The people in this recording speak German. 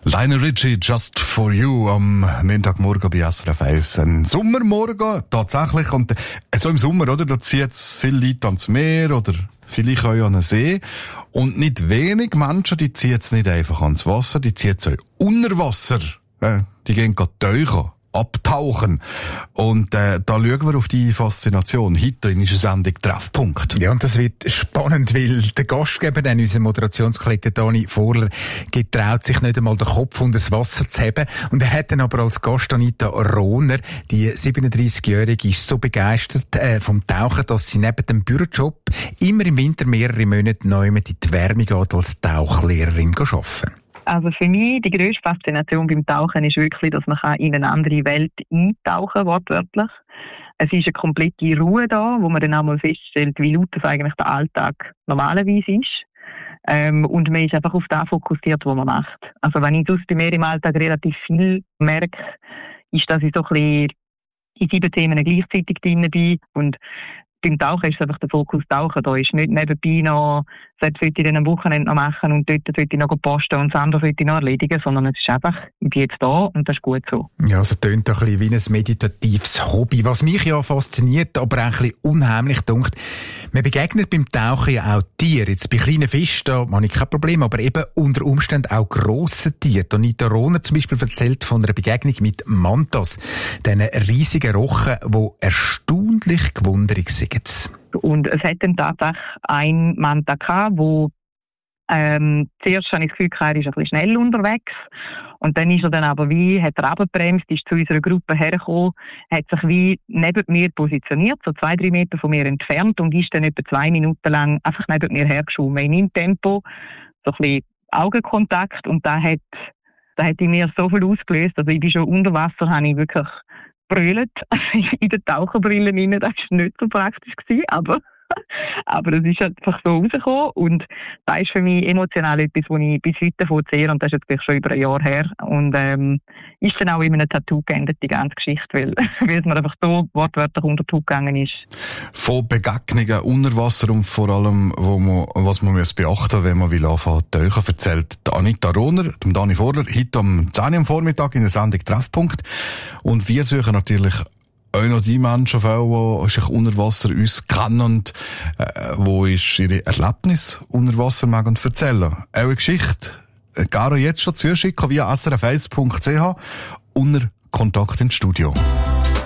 Lionel Richie, Just For You, am Montagmorgen bei SRF 1. Ein Sommermorgen, tatsächlich. Und so im Sommer, oder? Da zieht es viele Leute ans Meer oder vielleicht auch an den See. Und nicht wenig Menschen, die ziehen es nicht einfach ans Wasser, die ziehen es auch unter Wasser. Die gehen gerade tauchen, abtauchen. Und da schauen wir auf die Faszination. Heute in unserer Sendung Treffpunkt. Ja, und das wird spannend, weil der Gastgeber, unser Moderationskollege Dani Vorler, getraut sich nicht einmal den Kopf und das Wasser zu heben. Und er hat dann aber als Gast Anita Rohner, die 37-Jährige, ist so begeistert vom Tauchen, dass sie neben dem Bürojob immer im Winter mehrere Monate neu in die Wärme geht, als Tauchlehrerin arbeiten. Also für mich die grösste Faszination beim Tauchen ist wirklich, dass man in eine andere Welt eintauchen kann, wortwörtlich. Es ist eine komplette Ruhe da, wo man dann einmal feststellt, wie laut das eigentlich der Alltag normalerweise ist. Und man ist einfach auf das fokussiert, was man macht. Also wenn ich sonst bei mir im Alltag relativ viel merke, ist, dass ich so ein bisschen in 7 Themen gleichzeitig drin bin. Und beim Tauchen ist es einfach der Fokus Tauchen. Da ist nicht nebenbei noch, das sollte ich dann am Wochenende noch machen und dort sollte ich noch posten und das andere sollte ich noch erledigen, sondern es ist einfach, ich bin jetzt da und das ist gut so. Ja, also tönt doch ein bisschen wie ein meditatives Hobby. Was mich ja fasziniert, aber auch ein bisschen unheimlich dunkt, man begegnet beim Tauchen ja auch Tieren. Jetzt bei kleinen Fischen, da habe ich kein Problem, aber eben unter Umständen auch grosse Tiere. Anita Rohner zum Beispiel erzählt von einer Begegnung mit Mantas, diesen riesigen Rochen, die erstaunlich gewundrig sind. Und es hat dann tatsächlich ein Manta gehabt, wo zuerst habe ich das Gefühl gehabt, er ist ein bisschen schnell unterwegs. Und dann ist er dann aber hat er runtergebremst, ist zu unserer Gruppe hergekommen, hat sich wie neben mir positioniert, so 2-3 Meter von mir entfernt und ist dann etwa 2 Minuten lang einfach neben mir hergeschwommen. In meinem Tempo, so ein bisschen Augenkontakt, und da hat in mir so viel ausgelöst. Also ich bin schon unter Wasser, habe ich wirklich brüllt in den Taucherbrille rein. Das war nicht so praktisch gewesen, aber es ist einfach so rausgekommen. Und das ist für mich emotional etwas, was ich bis heute sehe. Und das ist jetzt schon über ein Jahr her. Und ist dann auch in einem Tattoo geendet, die ganze Geschichte, weil es mir einfach so wortwörtlich unter die Haut gegangen ist. Von Begegnungen unter Wasser und vor allem, was man muss beachten, wenn man will anfangen zu tauchen, erzählt Anita Rohner, dem Dani Vorler, heute um 10 Uhr am Vormittag in der Sendung Treffpunkt. Und wir suchen natürlich auch noch die Menschen, die sich unter Wasser uns kennen und wo ist ihre Erlebnis unter Wasser mögen erzählen. Eure Geschichte gerne jetzt schon zuschicken via srf1.ch unter Kontakt ins Studio.